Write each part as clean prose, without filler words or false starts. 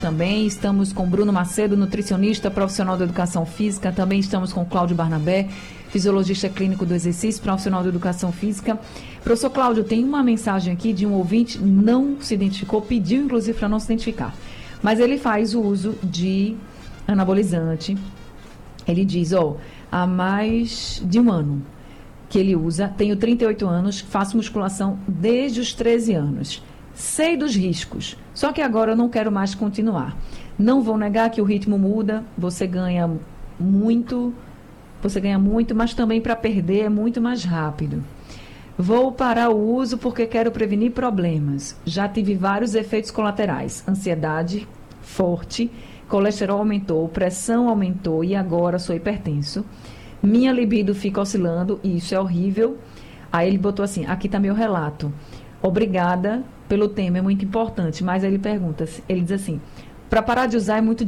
Também estamos com Bruno Macedo, nutricionista, profissional da educação física. Também estamos com Cláudio Barnabé, fisiologista clínico do exercício, profissional da educação física. Professor Cláudio, tem uma mensagem aqui de um ouvinte, não se identificou, pediu inclusive para não se identificar. Mas ele faz o uso de anabolizante. Ele diz, há mais de um ano que ele usa, tenho 38 anos, faço musculação desde os 13 anos. Sei dos riscos, só que agora eu não quero mais continuar. Não vou negar que o ritmo muda, você ganha muito, mas também para perder é muito mais rápido. Vou parar o uso porque quero prevenir problemas. Já tive vários efeitos colaterais, ansiedade forte, colesterol aumentou, pressão aumentou e agora sou hipertenso. Minha libido fica oscilando e isso é horrível. Aí ele botou assim, aqui está meu relato. Obrigada pelo tema, é muito importante. Mas aí ele pergunta, ele diz assim, para parar de usar é muito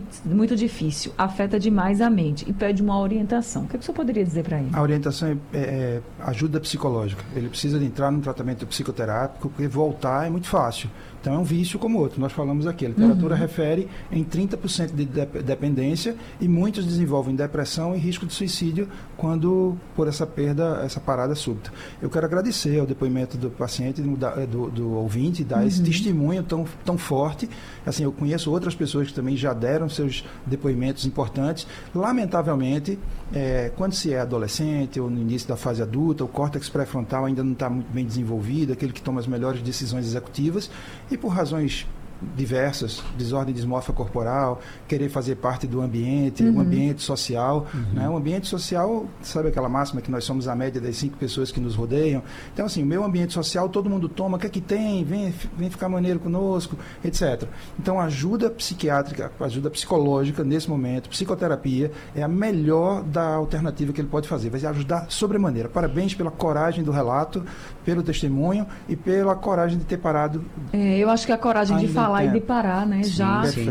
difícil, afeta demais a mente e pede uma orientação. O que você poderia dizer para ele? A orientação é ajuda psicológica. Ele precisa de entrar num tratamento psicoterápico, porque voltar é muito fácil. Então é um vício como outro. Nós falamos aqui, a literatura refere em 30% de dependência e muitos desenvolvem depressão e risco de suicídio quando por essa perda, essa parada súbita. Eu quero agradecer ao depoimento do paciente, do ouvinte, dar esse testemunho tão forte. Assim, eu conheço outras pessoas que também já deram seus depoimentos importantes. Lamentavelmente, quando se é adolescente ou no início da fase adulta, o córtex pré-frontal ainda não está muito bem desenvolvido, aquele que toma as melhores decisões executivas, e por razões diversas, desordem dismórfica corporal, querer fazer parte do ambiente, o ambiente social, né? O ambiente social, sabe aquela máxima que nós somos a média das 5 pessoas que nos rodeiam? Então, assim, o meu ambiente social, todo mundo toma, o que é que tem? Vem ficar maneiro conosco, etc. Então, ajuda psiquiátrica, ajuda psicológica, nesse momento, psicoterapia, é a melhor da alternativa que ele pode fazer, vai ajudar sobremaneira. Parabéns pela coragem do relato, pelo testemunho e pela coragem de ter parado. Eu acho que a coragem de falar e de parar, né? Sim,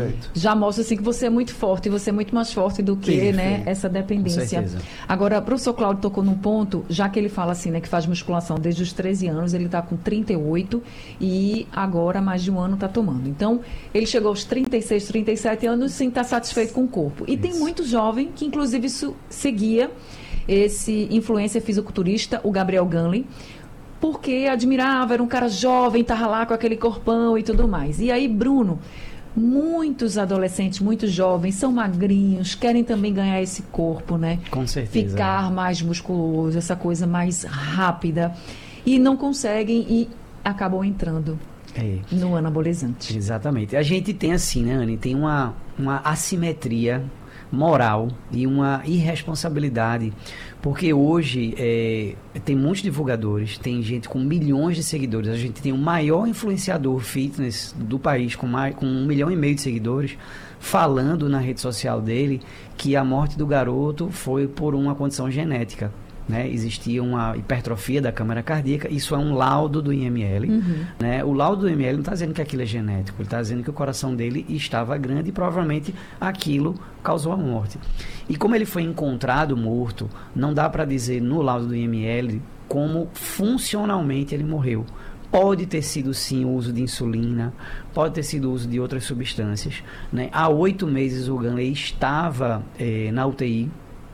já mostra assim que você é muito forte, você é muito mais forte do que, né, essa dependência. Agora, o professor Cláudio tocou num ponto, já que ele fala assim, né, que faz musculação desde os 13 anos, ele está com 38 e agora mais de um ano está tomando. Então, ele chegou aos 36, 37 anos sem estar satisfeito com o corpo. E tem muito jovem que inclusive seguia esse influencer fisiculturista, o Gabriel Ganley, porque admirava, era um cara jovem, estava lá com aquele corpão e tudo mais. E aí, Bruno, muitos adolescentes, muitos jovens, são magrinhos, querem também ganhar esse corpo, né? Com certeza. Ficar mais musculoso, essa coisa mais rápida. E não conseguem e acabam entrando no anabolizante. Exatamente. A gente tem assim, né, Anny? Tem uma assimetria moral e uma irresponsabilidade, porque hoje tem muitos divulgadores, tem gente com milhões de seguidores, a gente tem o maior influenciador fitness do país com 1,5 milhão de seguidores, falando na rede social dele que a morte do garoto foi por uma condição genética. Né? Existia uma hipertrofia da câmara cardíaca, isso é um laudo do IML. Né? O laudo do IML não está dizendo que aquilo é genético, ele está dizendo que o coração dele estava grande e provavelmente aquilo causou a morte. E como ele foi encontrado morto, não dá para dizer no laudo do IML como funcionalmente ele morreu. Pode ter sido sim o uso de insulina, pode ter sido o uso de outras substâncias. Né? Há 8 meses o Ganley estava na UTI,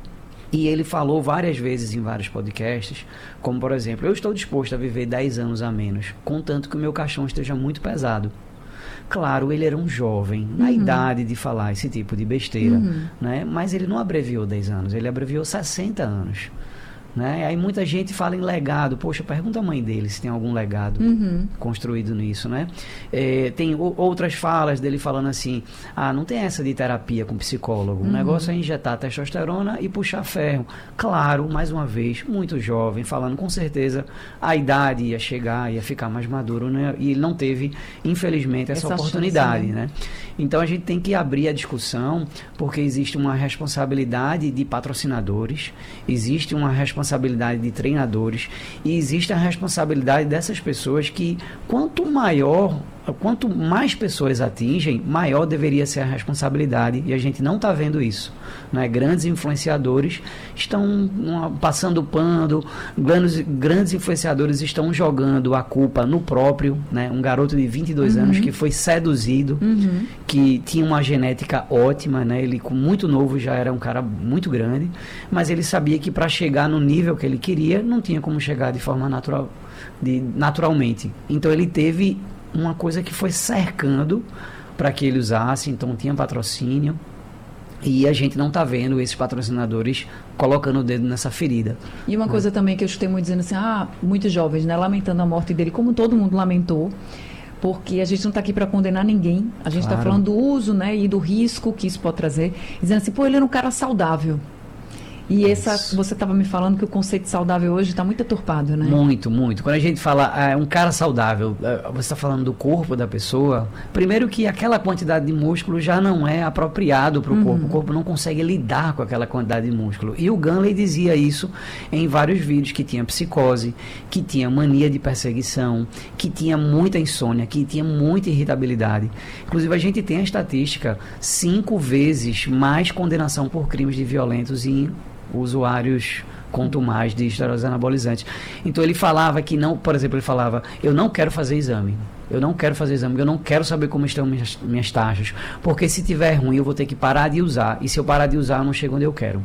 e ele falou várias vezes em vários podcasts, como por exemplo, eu estou disposto a viver 10 anos a menos, contanto que o meu caixão esteja muito pesado. Claro, ele era um jovem, na idade de falar esse tipo de besteira, né? Mas ele não abreviou 10 anos, ele abreviou 60 anos. Né? Aí muita gente fala em legado. Poxa, pergunta a mãe dele se tem algum legado construído nisso, né? Tem outras falas dele falando assim, não tem essa de terapia com psicólogo, o negócio é injetar testosterona e puxar ferro. Claro, mais uma vez, muito jovem, falando com certeza a idade ia chegar, ia ficar mais maduro, né? E ele não teve, infelizmente, essa oportunidade, chance, né? Então a gente tem que abrir a discussão, porque existe uma responsabilidade de patrocinadores, existe uma responsabilidade de treinadores e existe a responsabilidade dessas pessoas que quanto maior quanto mais pessoas atingem, maior deveria ser a responsabilidade, e a gente não está vendo isso, né? Grandes influenciadores estão passando pano, grandes influenciadores estão jogando a culpa no próprio, né? Um garoto de 22 anos que foi seduzido, que tinha uma genética ótima, né? Ele muito novo já era um cara muito grande, mas ele sabia que para chegar no nível que ele queria, não tinha como chegar de forma naturalmente. Então ele teve uma coisa que foi cercando para que ele usasse, então tinha patrocínio, e a gente não está vendo esses patrocinadores colocando o dedo nessa ferida. E uma coisa também que eu escutei muito dizendo assim, muitos jovens, né, lamentando a morte dele, como todo mundo lamentou, porque a gente não está aqui para condenar ninguém, a gente está falando do uso, né, e do risco que isso pode trazer, dizendo assim, ele era um cara saudável. E você estava me falando que o conceito de saudável hoje está muito aturpado, né? Muito, muito. Quando a gente fala um cara saudável, você está falando do corpo da pessoa, primeiro que aquela quantidade de músculo já não é apropriado para o corpo. O corpo não consegue lidar com aquela quantidade de músculo. E o Gunley dizia isso em vários vídeos, que tinha psicose, que tinha mania de perseguição, que tinha muita insônia, que tinha muita irritabilidade. Inclusive, a gente tem a estatística 5 vezes mais condenação por crimes de violentos em usuários contumaz de esteroides anabolizantes. Então ele falava que não, por exemplo, ele falava, eu não quero fazer exame, eu não quero saber como estão minhas taxas, porque se tiver ruim eu vou ter que parar de usar, e se eu parar de usar eu não chego onde eu quero.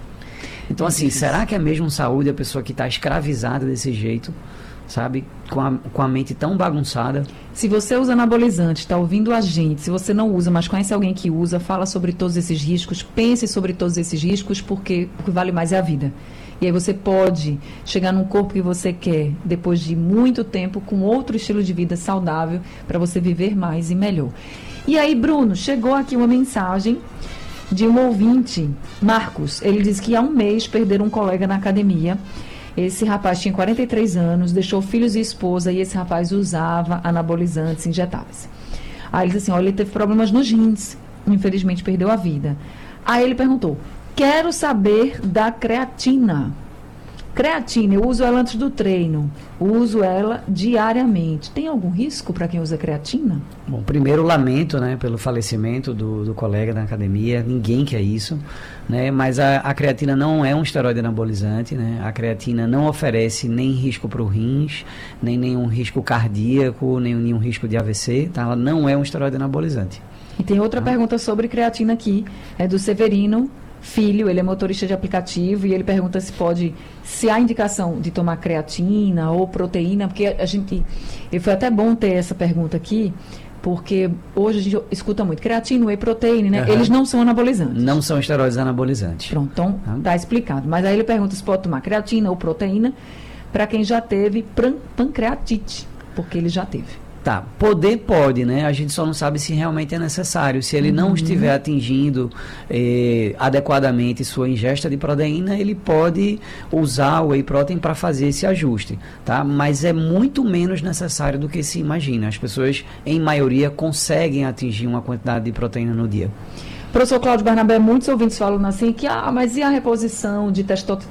Então assim, será que é mesmo saúde a pessoa que está escravizada desse jeito, sabe, com a mente tão bagunçada? Se você usa anabolizante, está ouvindo a gente, se você não usa, mas conhece alguém que usa, fala sobre todos esses riscos, pense sobre todos esses riscos, porque o que vale mais é a vida. E aí você pode chegar num corpo que você quer, depois de muito tempo, com outro estilo de vida saudável, para você viver mais e melhor. E aí, Bruno, chegou aqui uma mensagem de um ouvinte, Marcos. Ele diz que há um mês perderam um colega na academia. Esse rapaz tinha 43 anos, deixou filhos e esposa, e esse rapaz usava anabolizantes injetáveis. Aí ele disse assim, ele teve problemas nos rins, infelizmente perdeu a vida. Aí ele perguntou, quero saber da creatina. Creatina, eu uso ela antes do treino, uso ela diariamente. Tem algum risco para quem usa creatina? Bom, primeiro lamento, né, pelo falecimento do colega da academia, ninguém quer isso, né, mas a creatina não é um esteroide anabolizante, né, a creatina não oferece nem risco para o rins, nem nenhum risco cardíaco, nem nenhum risco de AVC, tá? Ela não é um esteroide anabolizante. E tem outra pergunta sobre creatina aqui, é do Severino Filho, ele é motorista de aplicativo, e ele pergunta se há indicação de tomar creatina ou proteína, porque foi até bom ter essa pergunta aqui, porque hoje a gente escuta muito creatina, whey protein, né? Eles não são anabolizantes. Não são esteroides anabolizantes. Pronto, então tá explicado. Mas aí ele pergunta se pode tomar creatina ou proteína para quem já teve pancreatite, porque ele já teve. Tá, pode, né? A gente só não sabe se realmente é necessário. Se ele não estiver atingindo adequadamente sua ingesta de proteína, ele pode usar o whey protein para fazer esse ajuste, tá? Mas é muito menos necessário do que se imagina. As pessoas, em maioria, conseguem atingir uma quantidade de proteína no dia. Professor Cláudio Barnabé, muitos ouvintes falam assim que, mas e a reposição de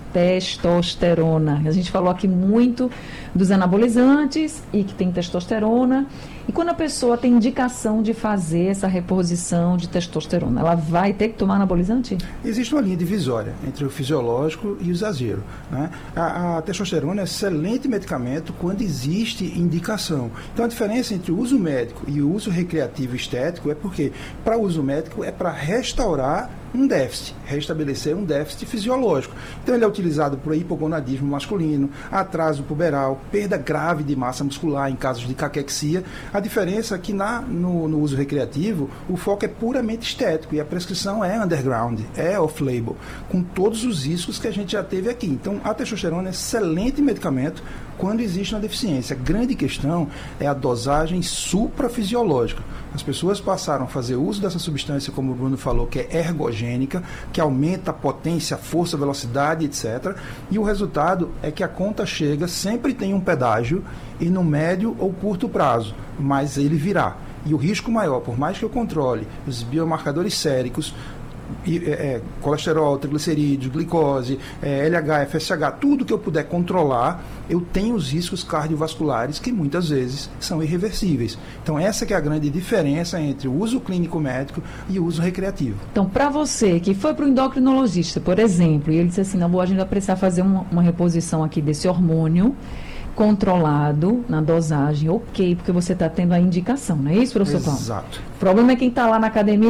testosterona? A gente falou aqui muito dos anabolizantes e que tem testosterona. E quando a pessoa tem indicação de fazer essa reposição de testosterona, ela vai ter que tomar anabolizante? Existe uma linha divisória entre o fisiológico e o exagero, né? A testosterona é um excelente medicamento quando existe indicação. Então a diferença entre o uso médico e o uso recreativo estético é porque para o uso médico é para restaurar um déficit, restabelecer um déficit fisiológico. Então ele é utilizado por hipogonadismo masculino, atraso puberal, perda grave de massa muscular em casos de caquexia. A diferença é que no uso recreativo o foco é puramente estético e a prescrição é underground, é off-label, com todos os riscos que a gente já teve aqui. Então a testosterona é um excelente medicamento quando existe uma deficiência. A grande questão é a dosagem suprafisiológica. As pessoas passaram a fazer uso dessa substância, como o Bruno falou, que é ergogênica, que aumenta a potência, a força, a velocidade, etc. E o resultado é que a conta chega, sempre tem um pedágio, e no médio ou curto prazo, mas ele virá. E o risco maior, por mais que eu controle os biomarcadores séricos, colesterol, triglicerídeos, glicose, LH, FSH, tudo que eu puder controlar, eu tenho os riscos cardiovasculares que muitas vezes são irreversíveis. Então essa que é a grande diferença entre o uso clínico médico e o uso recreativo. Então, para você que foi para o endocrinologista, por exemplo, e ele disse assim, não, a gente vai precisar fazer uma reposição aqui desse hormônio controlado na dosagem, ok, porque você está tendo a indicação, não é isso, professor Cláudio? Exato. O problema é quem está lá na academia